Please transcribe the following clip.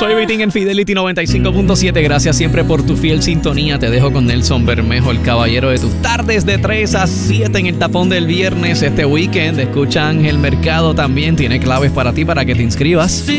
Soy Vitín en Fidelity 95.7. Gracias siempre por tu fiel sintonía. Te dejo con Nelson Bermejo, el caballero de tus tardes de 3 a 7 en el tapón del viernes. Este weekend, escucha Ángel Mercado también. Tiene claves para ti para que te inscribas.